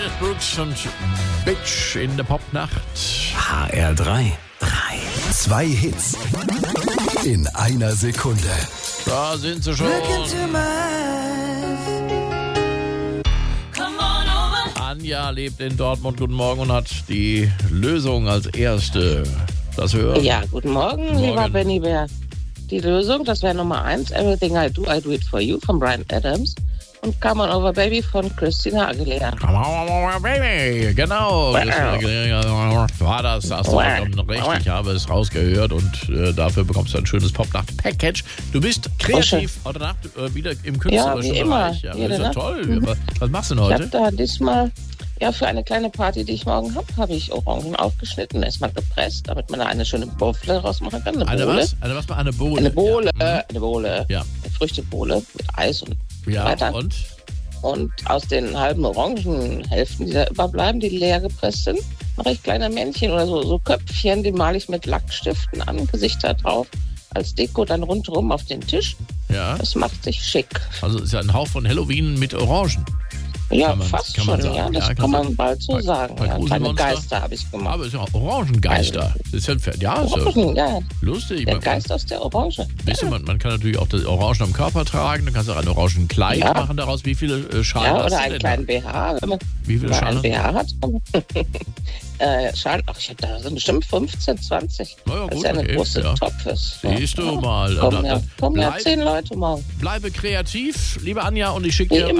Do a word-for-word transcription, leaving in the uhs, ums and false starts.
Dennis Brooks und Bitch in der Popnacht. H R drei. drei. Zwei Hits in einer Sekunde. Da sind sie schon. Anja lebt in Dortmund. Guten Morgen und hat die Lösung als erste. Das hören. Ja, guten Morgen, Guten lieber Morgen. Benny Bär. Die Lösung, das wäre Nummer eins, Everything I Do, I Do It For You von Bryan Adams und Come On Over Baby von Christina Aguilera. Come on, baby. Genau. Wow. War das, hast du Wow. vollkommen recht. Ich habe es rausgehört und äh, dafür bekommst du ein schönes Popnacht-Package. Du bist kreativ heute Nacht äh, wieder im künstlerischen Ja, wie immer. Bereich. Ja, das Jede ist ja Nacht. toll. Mhm. Was, was machst du denn Ich heute? habe da diesmal, ja, für eine kleine Party, die ich morgen habe, habe ich Orangen aufgeschnitten, erstmal gepresst, damit man da eine schöne Bowle rausmachen kann. Eine, Eine Bohle. was? Eine was? Eine Bohle. Eine Bohle, Ja. eine Bohle, Ja. eine Früchtebohle mit Eis und Ja, weiter. und? Und aus den halben Orangenhälften, die da überbleiben, die leer gepresst sind, mache ich kleine Männchen oder so, so Köpfchen, die male ich mit Lackstiften an, Gesichter drauf, als Deko dann rundherum auf den Tisch. Ja. Das macht sich schick. Also ist ja ein Hauch von Halloween mit Orangen. Ja, Kann man- fast kann man schon, sagen. ja, das Ja, kann kannst man du- bald so bei- sagen. bei Ja, kleine Gruselmonster? Geister habe ich gemacht. Aber es ist ja Orangengeister. Das ist ja, ja, ist ja Orangen, ja, lustig. der Man- Geist aus der Orange. Weißt du, man, man kann natürlich auch das Orangen am Körper tragen, dann kannst du auch ein Orangenkleid Ja. machen daraus. Wie viele äh, Schalen Ja, hast oder du einen denn kleinen da? B H, wenn man Wie viele oder Schalen? einen B H hat. äh, Schalen, ach, ich hab da sind bestimmt fünfzehn, zwanzig. Na ja, das gut, ist ja eine okay, große ja. Topf ist. Siehst du mal. Kommen Dann- ja, dann kommen ja bleib- zehn Leute morgen. Bleibe kreativ, liebe Anja, und ich schicke Wie dir immer.